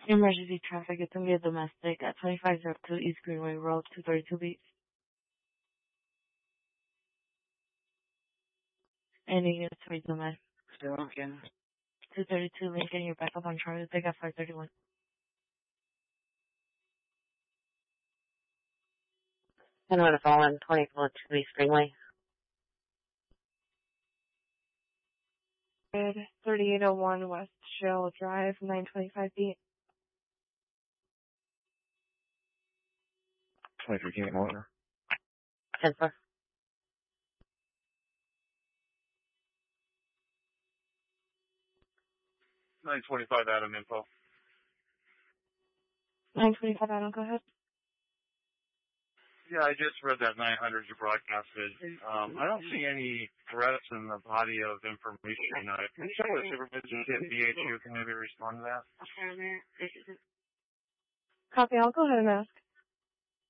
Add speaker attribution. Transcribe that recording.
Speaker 1: Emergency traffic, it's going to be a domestic at 2502 East Greenway Road, 232 Beach. Any units to read the man.
Speaker 2: Still Lincoln.
Speaker 1: 232 Lincoln, you're back up on Charlie. Pick up 531.
Speaker 3: And I'm going to fall in 2402 East Greenway.
Speaker 4: 3801 West Shell Drive, 925 feet.
Speaker 5: 23 King Motor.
Speaker 3: 10-4.
Speaker 6: 925 Adam info.
Speaker 4: 925 Adam, go ahead.
Speaker 6: Yeah, I just read that 900 you broadcasted. I don't see any threats in the body of information. Can you check with Supervision Kit BHU? Can maybe respond to that?
Speaker 4: Copy, I'll go ahead and ask.